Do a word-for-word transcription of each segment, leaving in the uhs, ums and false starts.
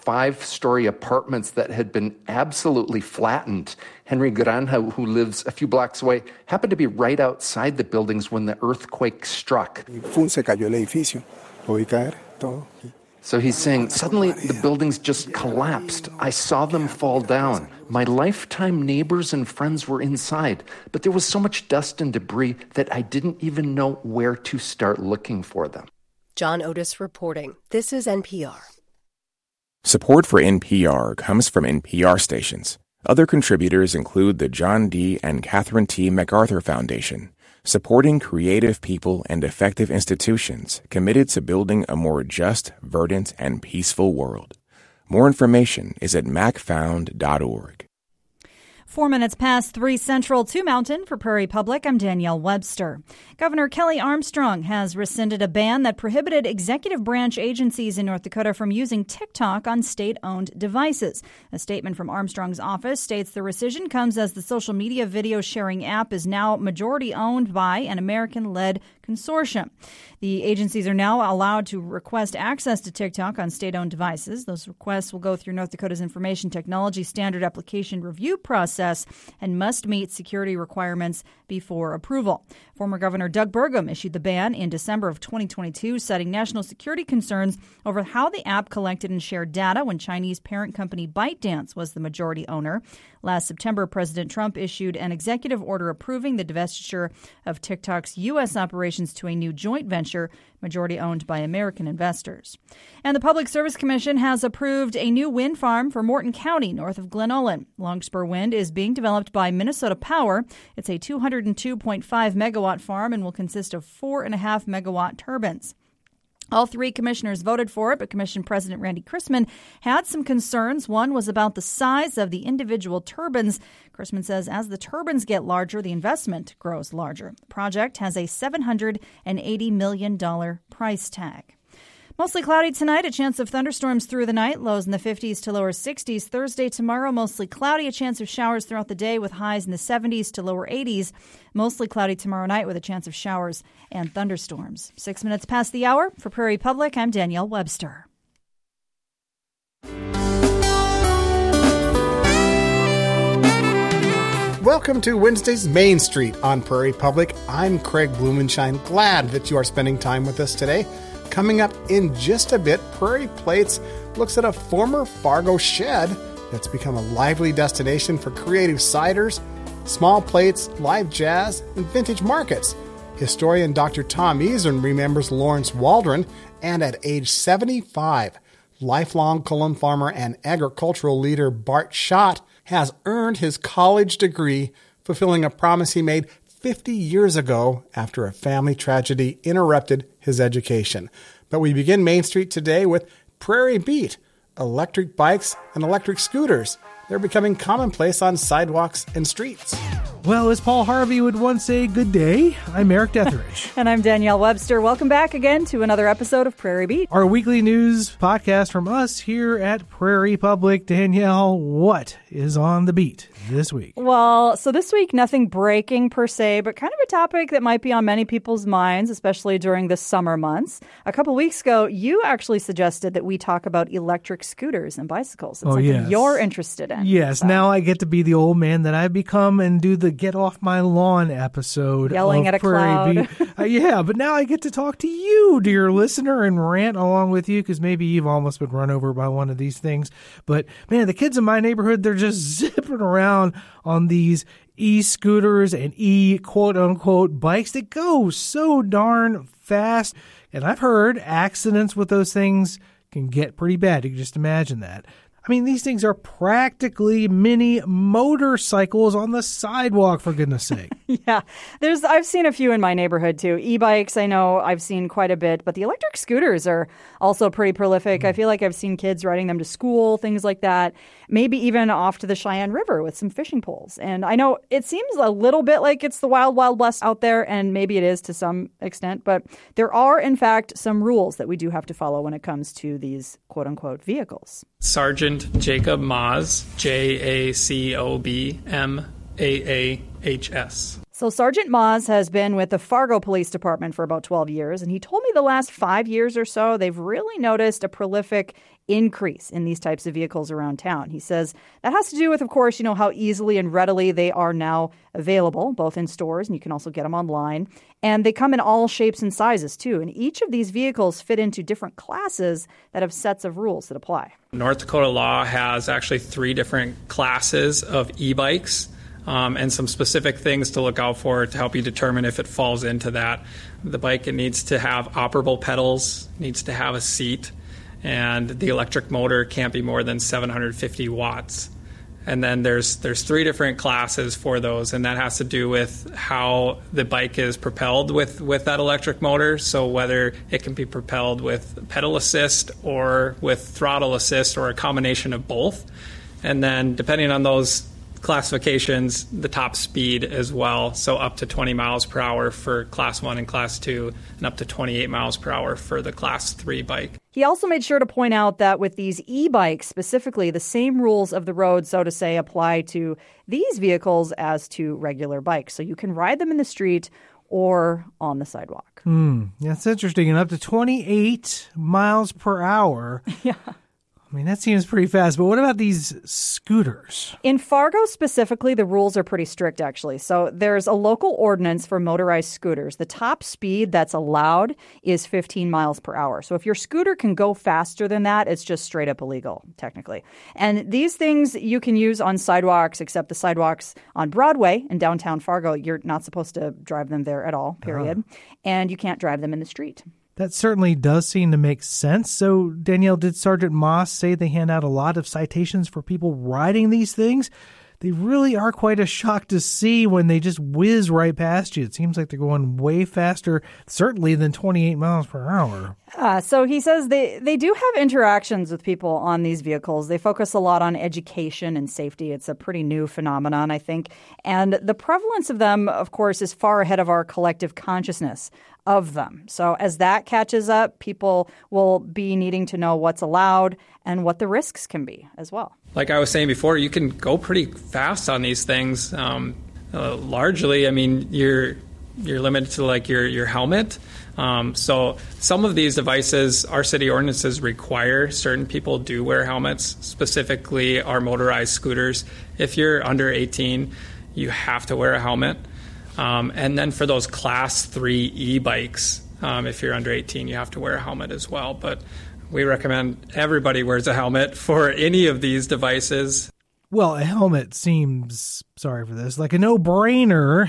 five-story apartments that had been absolutely flattened. Henry Granja, who lives a few blocks away, happened to be right outside the buildings when the earthquake struck. Se cayó el edificio. Lo vi caer, todo. So he's saying, suddenly the buildings just collapsed. I saw them fall down. My lifetime neighbors and friends were inside, but there was so much dust and debris that I didn't even know where to start looking for them. John Otis reporting. This is N P R. Support for N P R comes from N P R stations. Other contributors include the John D. and Catherine T. MacArthur Foundation, supporting creative people and effective institutions committed to building a more just, verdant, and peaceful world. More information is at mac found dot org. Four minutes past three Central, two Mountain. For Prairie Public, I'm Danielle Webster. Governor Kelly Armstrong has rescinded a ban that prohibited executive branch agencies in North Dakota from using TikTok on state-owned devices. A statement from Armstrong's office states the rescission comes as the social media video sharing app is now majority owned by an American-led consortium. The agencies are now allowed to request access to TikTok on state-owned devices. Those requests will go through North Dakota's Information Technology Standard Application Review process and must meet security requirements before approval. Former Governor Doug Burgum issued the ban in December of twenty twenty-two, citing national security concerns over how the app collected and shared data when Chinese parent company ByteDance was the majority owner. Last September, President Trump issued an executive order approving the divestiture of TikTok's U S operations to a new joint venture, majority owned by American investors. And the Public Service Commission has approved a new wind farm for Morton County, north of Glen Ullin. Longspur Wind is being developed by Minnesota Power. It's a two hundred two point five megawatt farm and will consist of four and a half megawatt turbines. All three commissioners voted for it, but Commission President Randy Chrisman had some concerns. One was about the size of the individual turbines. Chrisman says as the turbines get larger, the investment grows larger. The project has a seven hundred eighty million dollars price tag. Mostly cloudy tonight, a chance of thunderstorms through the night, lows in the fifties to lower sixties. Thursday, tomorrow, mostly cloudy, a chance of showers throughout the day with highs in the seventies to lower eighties. Mostly cloudy tomorrow night with a chance of showers and thunderstorms. Six minutes past the hour. For Prairie Public, I'm Danielle Webster. Welcome to Wednesday's Main Street on Prairie Public. I'm Craig Blumenshine. Glad that you are spending time with us today. Coming up in just a bit, Prairie Plates looks at a former Fargo shed that's become a lively destination for creative ciders, small plates, live jazz, and vintage markets. Historian Doctor Tom Easern remembers Lawrence Waldron, and at age seventy-five, lifelong Cullen farmer and agricultural leader Bart Schott has earned his college degree, fulfilling a promise he made fifty years ago after a family tragedy interrupted his education. But we begin Main Street today with Prairie Beat, electric bikes and electric scooters. They're becoming commonplace on sidewalks and streets. Well, as Paul Harvey would once say, good day. I'm Eric Detheridge. And I'm Danielle Webster. Welcome back again to another episode of Prairie Beat, our weekly news podcast from us here at Prairie Public. Danielle, what is on the beat this week? Well, so this week, nothing breaking per se, but kind of a topic that might be on many people's minds, especially during the summer months. A couple weeks ago, you actually suggested that we talk about electric scooters and bicycles. It's oh, something yes. you're interested in. Yes, so. Now I get to be the old man that I've become and do the Get Off My Lawn episode. Yelling of at a Prairie cloud. Beat. uh, yeah, but now I get to talk to you, dear listener, and rant along with you because maybe you've almost been run over by one of these things. But, man, the kids in my neighborhood, they're just zipping around on these e-scooters and e-quote-unquote bikes that go so darn fast. And I've heard accidents with those things can get pretty bad. You can just imagine that. I mean, these things are practically mini motorcycles on the sidewalk, for goodness sake. Yeah, there's. I've seen a few in my neighborhood, too. E-bikes, I know I've seen quite a bit, but the electric scooters are also pretty prolific. Mm. I feel like I've seen kids riding them to school, things like that, maybe even off to the Cheyenne River with some fishing poles. And I know it seems a little bit like it's the wild, wild west out there, and maybe it is to some extent, but there are, in fact, some rules that we do have to follow when it comes to these quote-unquote vehicles. Sergeant Jacob Moz, J A C O B M A A H S. So Sergeant Moz has been with the Fargo Police Department for about twelve years, and he told me the last five years or so, they've really noticed a prolific increase in these types of vehicles around town. He says that has to do with, of course, you know, how easily and readily they are now available, both in stores, and you can also get them online. And they come in all shapes and sizes, too. And each of these vehicles fit into different classes that have sets of rules that apply. North Dakota law has actually three different classes of e-bikes. Um, and some specific things to look out for to help you determine if it falls into that. The bike, it needs to have operable pedals, needs to have a seat, and the electric motor can't be more than seven hundred fifty watts. And then there's there's three different classes for those, and that has to do with how the bike is propelled with, with that electric motor. So whether it can be propelled with pedal assist or with throttle assist or a combination of both. And then depending on those classifications, the top speed as well, so up to twenty miles per hour for class one and class two, and up to twenty-eight miles per hour for the class three bike. He also made sure to point out that with these e-bikes specifically, the same rules of the road, so to say, apply to these vehicles as to regular bikes. So you can ride them in the street or on the sidewalk. Hmm, that's interesting. And up to twenty-eight miles per hour. Yeah. I mean, that seems pretty fast, but what about these scooters? In Fargo specifically, the rules are pretty strict, actually. So there's a local ordinance for motorized scooters. The top speed that's allowed is fifteen miles per hour. So if your scooter can go faster than that, it's just straight up illegal, technically. And these things you can use on sidewalks, except the sidewalks on Broadway in downtown Fargo, you're not supposed to drive them there at all, period. Uh-huh. And you can't drive them in the street. That certainly does seem to make sense. So, Danielle, did Sergeant Moss say they hand out a lot of citations for people riding these things? They really are quite a shock to see when they just whiz right past you. It seems like they're going way faster, certainly, than twenty-eight miles per hour. Uh, so he says they, they do have interactions with people on these vehicles. They focus a lot on education and safety. It's a pretty new phenomenon, I think. And the prevalence of them, of course, is far ahead of our collective consciousness of them. So as that catches up, people will be needing to know what's allowed and what the risks can be as well. Like I was saying before, you can go pretty fast on these things. Um, uh, largely, I mean, you're you're limited to like your your helmet. Um, so some of these devices, our city ordinances require certain people do wear helmets, specifically our motorized scooters. If you're under eighteen, you have to wear a helmet. Um, and then for those class three e-bikes, um, if you're under eighteen, you have to wear a helmet as well. But we recommend everybody wears a helmet for any of these devices. Well, a helmet seems, sorry for this, like a no-brainer.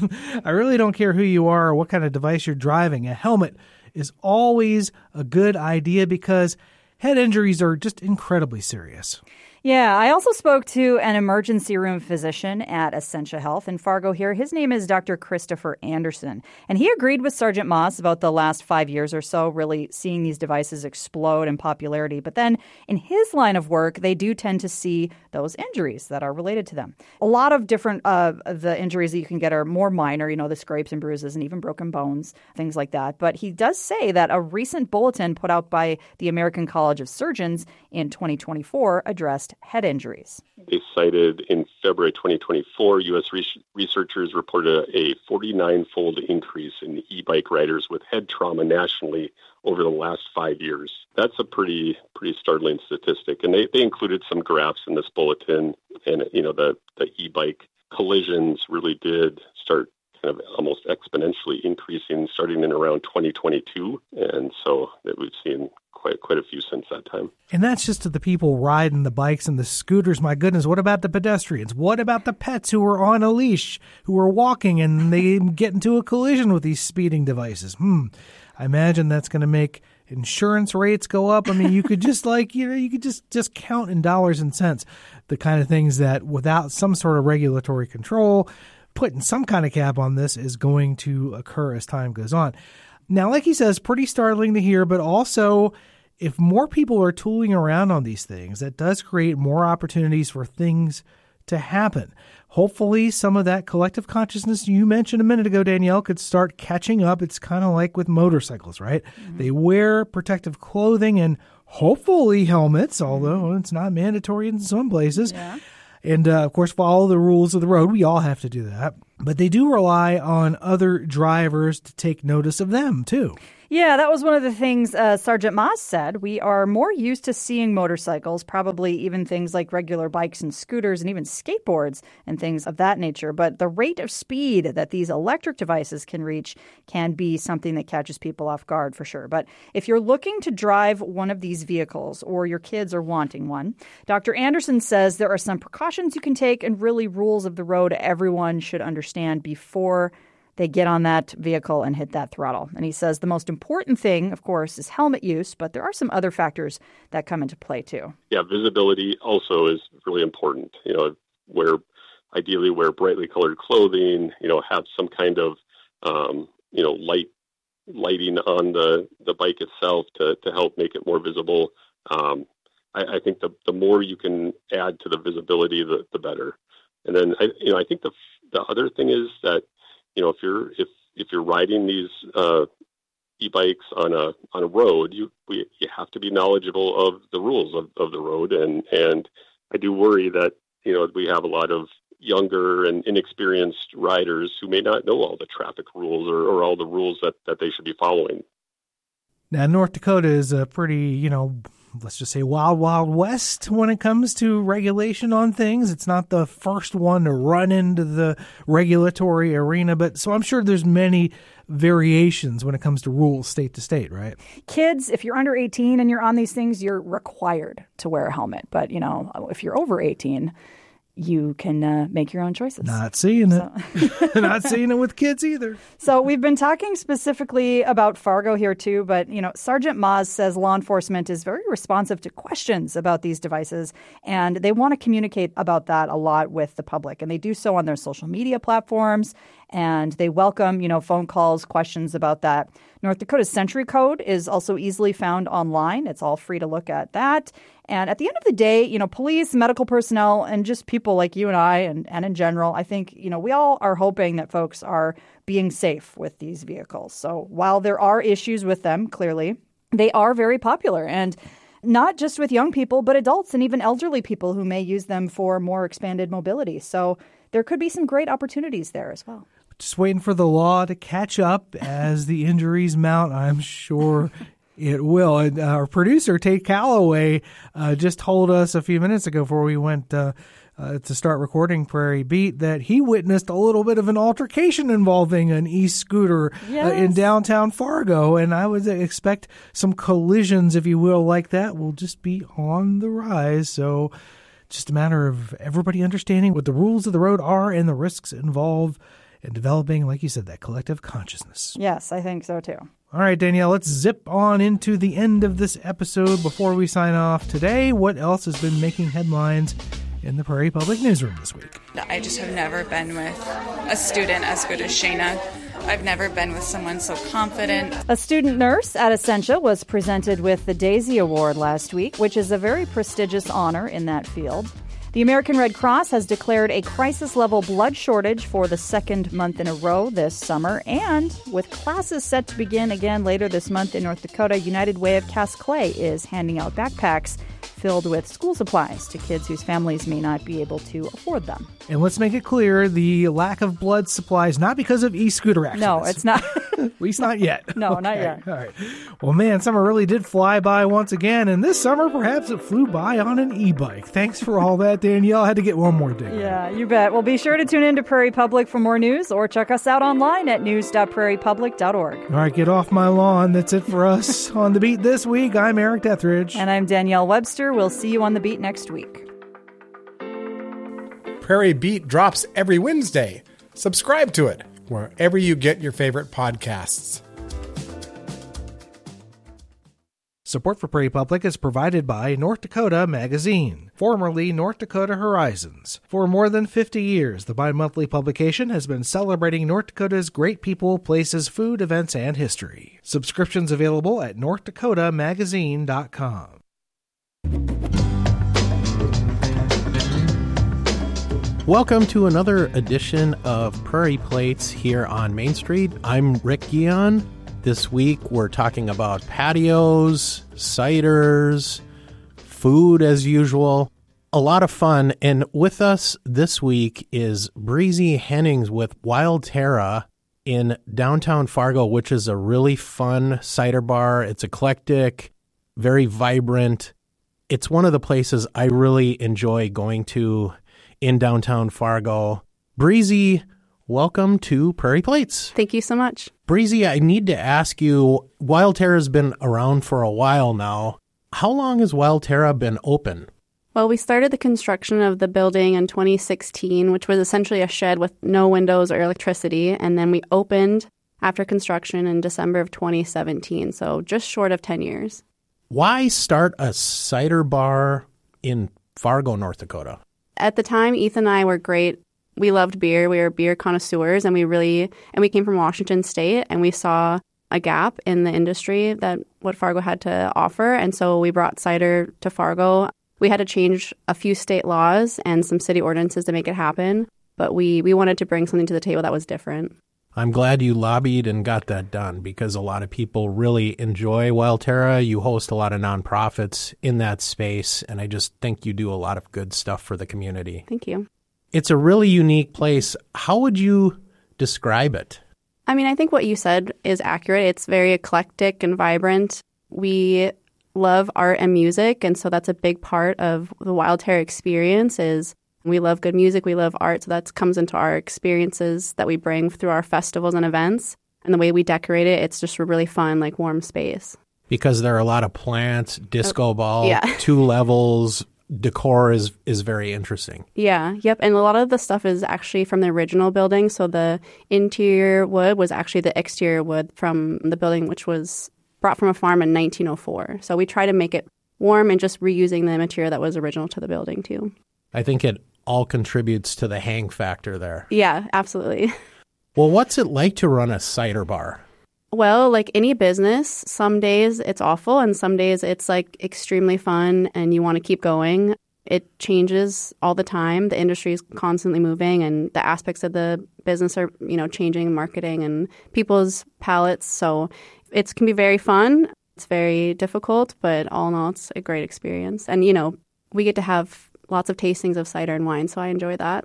I really don't care who you are or what kind of device you're driving. A helmet is always a good idea because head injuries are just incredibly serious. Yeah, I also spoke to an emergency room physician at Essentia Health in Fargo here. His name is Doctor Christopher Anderson, and he agreed with Sergeant Moss about the last five years or so, really seeing these devices explode in popularity. But then in his line of work, they do tend to see those injuries that are related to them. A lot of different uh, the injuries that you can get are more minor, you know, the scrapes and bruises and even broken bones, things like that. But he does say that a recent bulletin put out by the American College of Surgeons in twenty twenty-four addressed head injuries. They cited in February twenty twenty-four, U S researchers reported a forty-nine-fold increase in e-bike riders with head trauma nationally over the last five years. That's a pretty pretty startling statistic. And they, they included some graphs in this bulletin. And, you know, the, the e-bike collisions really did start kind of almost exponentially increasing starting in around twenty twenty-two. And so that we've seen quite quite a few since that time. And that's just to the people riding the bikes and the scooters. My goodness, what about the pedestrians? What about the pets who are on a leash, who are walking and they get into a collision with these speeding devices? Hmm. I imagine that's going to make insurance rates go up. I mean, you could just like, you know, you could just, just count in dollars and cents the kind of things that without some sort of regulatory control, putting some kind of cap on this is going to occur as time goes on. Now, like he says, pretty startling to hear, but also if more people are tooling around on these things, that does create more opportunities for things to happen. Hopefully, some of that collective consciousness you mentioned a minute ago, Danielle, could start catching up. It's kind of like with motorcycles, right? Mm-hmm. They wear protective clothing and hopefully helmets, although it's not mandatory in some places. Yeah. and, uh, of course, follow the rules of the road. We all have to do that. But they do rely on other drivers to take notice of them, too. Yeah, that was one of the things uh, Sergeant Moss said. We are more used to seeing motorcycles, probably even things like regular bikes and scooters and even skateboards and things of that nature. But the rate of speed that these electric devices can reach can be something that catches people off guard for sure. But if you're looking to drive one of these vehicles or your kids are wanting one, Doctor Anderson says there are some precautions you can take and really rules of the road everyone should understand before they get on that vehicle and hit that throttle. And he says the most important thing, of course, is helmet use, but there are some other factors that come into play too. Yeah, visibility also is really important. You know, wear ideally wear brightly colored clothing. You know, have some kind of um, you know light lighting on the, the bike itself to to help make it more visible. Um, I, I think the the more you can add to the visibility, the the better. And then I you know I think the the other thing is that, you know, if you're if if you're riding these uh, e-bikes on a on a road, you we, you have to be knowledgeable of the rules of, of the road, and and I do worry that, you know, we have a lot of younger and inexperienced riders who may not know all the traffic rules or, or all the rules that, that they should be following. Now, North Dakota is a pretty, you know, let's just say wild, wild west when it comes to regulation on things. It's not the first one to run into the regulatory arena, but so I'm sure there's many variations when it comes to rules state to state, right? Kids, if you're under eighteen and you're on these things, you're required to wear a helmet. But, you know, if you're over eighteen, you can uh, make your own choices. Not seeing so. it. Not seeing it with kids either. So we've been talking specifically about Fargo here too, but, you know, Sergeant Moss says law enforcement is very responsive to questions about these devices, and they want to communicate about that a lot with the public, and they do so on their social media platforms, and they welcome, you know, phone calls, questions about that. North Dakota's Century Code is also easily found online. It's all free to look at that. And at the end of the day, you know, police, medical personnel, and just people like you and I and, and in general, I think, you know, we all are hoping that folks are being safe with these vehicles. So while there are issues with them, clearly, they are very popular. And not just with young people, but adults and even elderly people who may use them for more expanded mobility. So there could be some great opportunities there as well. Just waiting for the law to catch up as the injuries mount. I'm sure it will. And uh, our producer, Tate Calloway, uh, just told us a few minutes ago before we went uh, uh, to start recording Prairie Beat that he witnessed a little bit of an altercation involving an e-scooter yes. uh, in downtown Fargo. And I would expect some collisions, if you will, like that will just be on the rise. So just a matter of everybody understanding what the rules of the road are and the risks involved and developing, like you said, that collective consciousness. Yes, I think so too. All right, Danielle, let's zip on into the end of this episode before we sign off today. What else has been making headlines in the Prairie Public Newsroom this week? I just have never been with a student as good as Shayna. I've never been with someone so confident. A student nurse at Essentia was presented with the Daisy Award last week, which is a very prestigious honor in that field. The American Red Cross has declared a crisis-level blood shortage for the second month in a row this summer. And with classes set to begin again later this month in North Dakota, United Way of Cass Clay is handing out backpacks filled with school supplies to kids whose families may not be able to afford them. And let's make it clear, the lack of blood supplies, not because of e-scooter accidents. No, it's not. At least not yet. No, okay. not yet. All right. Well, man, summer really did fly by once again, and this summer perhaps it flew by on an e-bike. Thanks for all that, Danielle. I had to get one more dig. Yeah, you bet. Well, be sure to tune in to Prairie Public for more news, or check us out online at news dot prairie public dot org. All right, get off my lawn. That's it for us on The Beat this week. I'm Eric Deathridge. And I'm Danielle Webster. We'll see you on The Beat next week. Prairie Beat drops every Wednesday. Subscribe to it wherever you get your favorite podcasts. Support for Prairie Public is provided by North Dakota Magazine, formerly North Dakota Horizons. For more than fifty years, the bi-monthly publication has been celebrating North Dakota's great people, places, food, events, and history. Subscriptions available at north dakota magazine dot com. Welcome to another edition of Prairie Plates here on Main Street. I'm Rick Guion. This week we're talking about patios, ciders, food as usual. a lot of fun. And with us this week is Breezy Hennings with Wild Terra in downtown Fargo, which is a really fun cider bar. It's eclectic, very vibrant. It's one of the places I really enjoy going to in downtown Fargo. Breezy, welcome to Prairie Plates. Thank you so much. Breezy, I need to ask you, Wild Terra has been around for a while now. How long has Wild Terra been open? Well, we started the construction of the building in twenty sixteen, which was essentially a shed with no windows or electricity. And then we opened after construction in December of twenty seventeen, so just short of ten years. Why start a cider bar in Fargo, North Dakota? At the time, Ethan and I were great. We loved beer. We were beer connoisseurs, and we really, and we came from Washington State, and we saw a gap in the industry that what Fargo had to offer. And so we brought cider to Fargo. We had to change a few state laws and some city ordinances to make it happen. But we, we wanted to bring something to the table that was different. I'm glad you lobbied and got that done because a lot of people really enjoy Wild Terra. You host a lot of nonprofits in that space, and I just think you do a lot of good stuff for the community. Thank you. It's a really unique place. How would you describe it? I mean, I think what you said is accurate. It's very eclectic and vibrant. We love art and music, and so that's a big part of the Wild Terra experience is we love good music, we love art, so that comes into our experiences that we bring through our festivals and events. And the way we decorate it, it's just a really fun, like, warm space. Because there are a lot of plants, disco ball, yeah. two levels, decor is is very interesting. Yeah, yep. And a lot of the stuff is actually from the original building. So the interior wood was actually the exterior wood from the building, which was brought from a farm in nineteen oh four. So we try to make it warm and just reusing the material that was original to the building, too. I think it all contributes to the hang factor there. Yeah, absolutely. Well, what's it like to run a cider bar? Well, like any business, some days it's awful and some days it's like extremely fun and you want to keep going. It changes all the time. The industry is constantly moving and the aspects of the business are, you know, changing, marketing and people's palates. So it can be very fun. It's very difficult, but all in all, it's a great experience. And, you know, we get to have lots of tastings of cider and wine, so I enjoy that.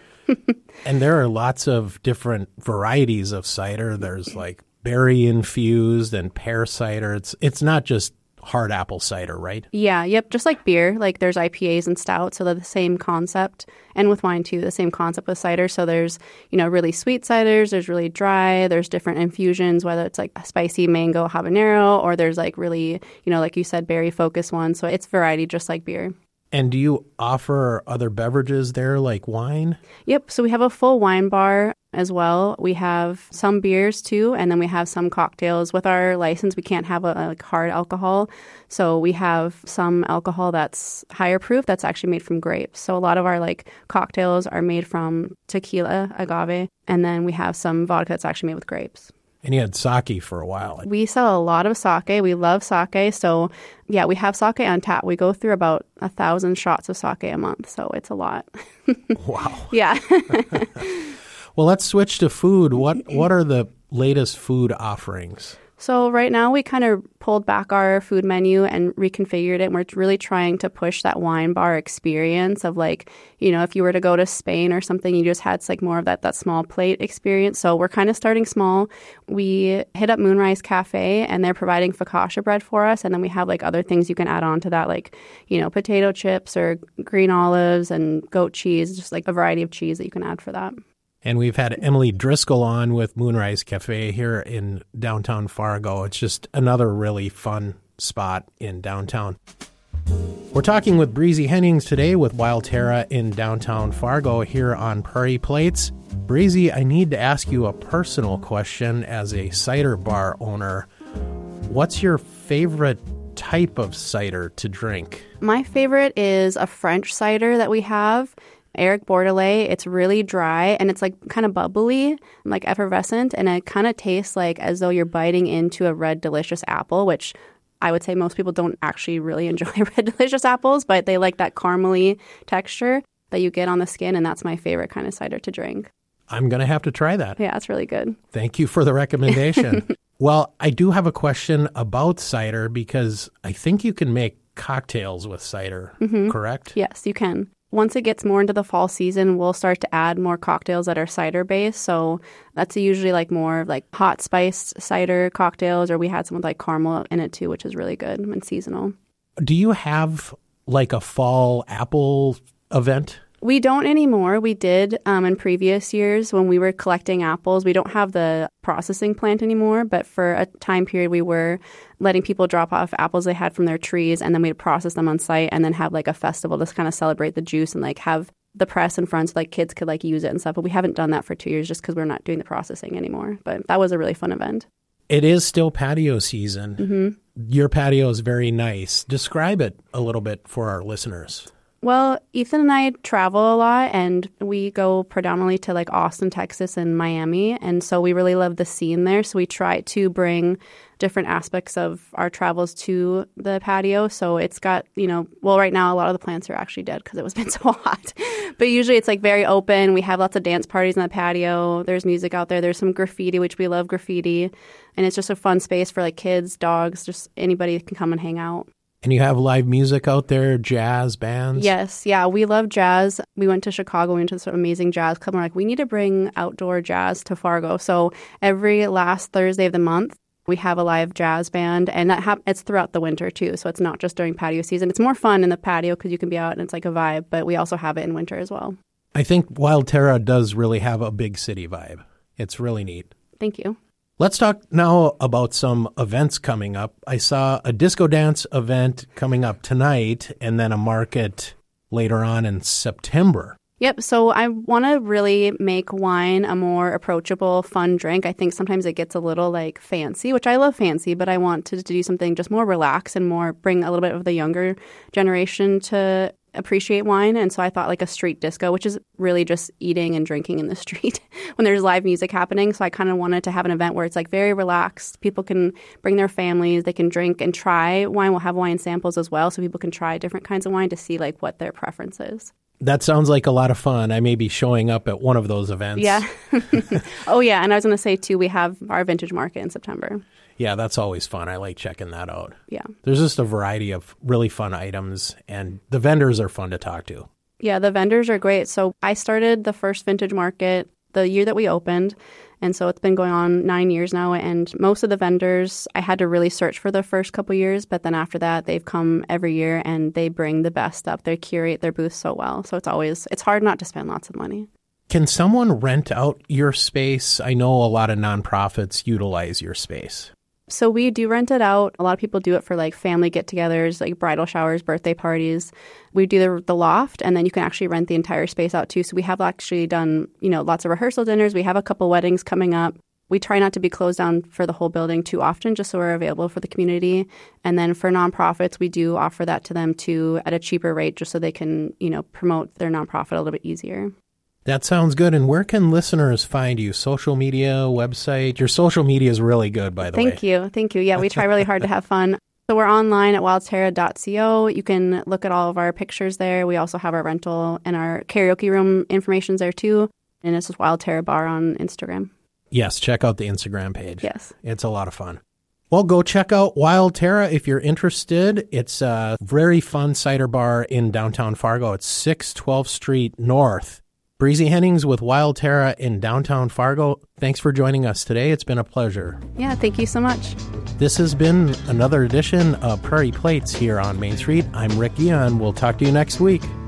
And there are lots of different varieties of cider. There's like berry infused and pear cider. It's it's not just hard apple cider, right? Yeah, yep. Just like beer, like there's I P As and stouts, so they're the same concept. And with wine too, the same concept with cider. So there's, you know, really sweet ciders, there's really dry, there's different infusions, whether it's like a spicy mango habanero, or there's like really, you know, like you said, berry focused ones. So it's variety just like beer. And do you offer other beverages there like wine? Yep. So we have a full wine bar as well. We have some beers too, and then we have some cocktails. With our license, we can't have a, a like hard alcohol. So we have some alcohol that's higher proof that's actually made from grapes. So a lot of our like cocktails are made from tequila, agave, and then we have some vodka that's actually made with grapes. And you had sake for a while. We sell a lot of sake. We love sake. So, yeah, we have sake on tap. We go through about a thousand shots of sake a month. So it's a lot. Wow. Yeah. Well, let's switch to food. What What are the latest food offerings? So right now we kind of pulled back our food menu and reconfigured it. And we're really trying to push that wine bar experience of like, you know, if you were to go to Spain or something, you just had like more of that that small plate experience. So we're kind of starting small. We hit up Moonrise Cafe and they're providing focaccia bread for us. And then we have like other things you can add on to that, like, you know, potato chips or green olives and goat cheese, just like a variety of cheese that you can add for that. And we've had Emily Driscoll on with Moonrise Cafe here in downtown Fargo. It's just another really fun spot in downtown. We're talking with Breezy Hennings today with Wild Terra in downtown Fargo here on Prairie Plates. Breezy, I need to ask you a personal question as a cider bar owner. What's your favorite type of cider to drink? My favorite is a French cider that we have. Eric Bordelais. It's really dry and it's like kind of bubbly, like effervescent, and it kind of tastes like as though you're biting into a red delicious apple, which I would say most people don't actually really enjoy red delicious apples, but they like that caramely texture that you get on the skin, and that's my favorite kind of cider to drink. I'm going to have to try that. Yeah, it's really good. Thank you for the recommendation. Well, I do have a question about cider because I think you can make cocktails with cider, mm-hmm. correct? Yes, you can. Once it gets more into the fall season, we'll start to add more cocktails that are cider-based. So that's usually like more like hot spiced cider cocktails, or we had some with like caramel in it too, which is really good and seasonal. Do you have like a fall apple event? We don't anymore. We did um, in previous years when we were collecting apples. We don't have the processing plant anymore, but for a time period we were letting people drop off apples they had from their trees, and then we'd process them on site and then have like a festival to kind of celebrate the juice and like have the press in front so like kids could like use it and stuff. But we haven't done that for two years just because we're not doing the processing anymore. But that was a really fun event. It is still patio season. Mm-hmm. Your patio is very nice. Describe it a little bit for our listeners. Well, Ethan and I travel a lot, and we go predominantly to like Austin, Texas, and Miami. And so we really love the scene there. So we try to bring different aspects of our travels to the patio. So it's got, you know, well, right now a lot of the plants are actually dead because it was been so hot. But usually it's like very open. We have lots of dance parties on the patio. There's music out there. There's some graffiti, which we love graffiti. And it's just a fun space for like kids, dogs, just anybody can come and hang out. And you have live music out there, jazz bands? Yes. Yeah, we love jazz. We went to Chicago, we went to this amazing jazz club. We're like, we need to bring outdoor jazz to Fargo. So every last Thursday of the month, we have a live jazz band. And that ha- it's throughout the winter, too. So it's not just during patio season. It's more fun in the patio because you can be out and it's like a vibe. But we also have it in winter as well. I think Wild Terra does really have a big city vibe. It's really neat. Thank you. Let's talk now about some events coming up. I saw a disco dance event coming up tonight and then a market later on in September. Yep. So I want to really make wine a more approachable, fun drink. I think sometimes it gets a little like fancy, which I love fancy, but I want to, to do something just more relaxed and more bring a little bit of the younger generation to appreciate wine. And so I thought like a street disco, which is really just eating and drinking in the street when there's live music happening. So I kind of wanted to have an event where it's like very relaxed. People can bring their families, they can drink and try wine. We'll have wine samples as well, so people can try different kinds of wine to see like what their preference is. That sounds like a lot of fun. I may be showing up at one of those events. Yeah. Oh, yeah. And I was going to say, too, we have our vintage market in September. Yeah, that's always fun. I like checking that out. Yeah. There's just a variety of really fun items, and the vendors are fun to talk to. Yeah, the vendors are great. So I started the first vintage market the year that we opened, and so it's been going on nine years now. And most of the vendors, I had to really search for the first couple years, but then after that, they've come every year, and they bring the best stuff. They curate their booth so well. So it's always, it's hard not to spend lots of money. Can someone rent out your space? I know a lot of nonprofits utilize your space. So we do rent it out. A lot of people do it for like family get-togethers, like bridal showers, birthday parties. We do the, the loft, and then you can actually rent the entire space out too. So we have actually done, you know, lots of rehearsal dinners. We have a couple weddings coming up. We try not to be closed down for the whole building too often, just so we're available for the community. And then for nonprofits, we do offer that to them too at a cheaper rate, just so they can, you know, promote their nonprofit a little bit easier. That sounds good. And where can listeners find you? Social media, website? Your social media is really good, by the Thank way. Thank you. Thank you. Yeah, we try really hard to have fun. So we're online at wild terra dot co. You can look at all of our pictures there. We also have our rental and our karaoke room information's there too. And it's just Wild Terra Bar on Instagram. Yes, check out the Instagram page. Yes. It's a lot of fun. Well, go check out Wild Terra if you're interested. It's a very fun cider bar in downtown Fargo. It's six twelfth Street North. Breezy Hennings with Wild Terra in downtown Fargo. Thanks for joining us today. It's been a pleasure. Yeah, thank you so much. This has been another edition of Prairie Plates here on Main Street. I'm Rick Guion. We'll talk to you next week.